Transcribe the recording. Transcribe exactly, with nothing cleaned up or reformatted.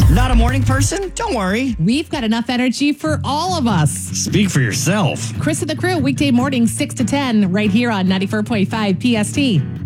Not a morning person? Don't worry. We've got enough energy for all of us. Speak for yourself. Chris and the Crew, weekday morning, six to ten, right here on ninety-four point five P S T.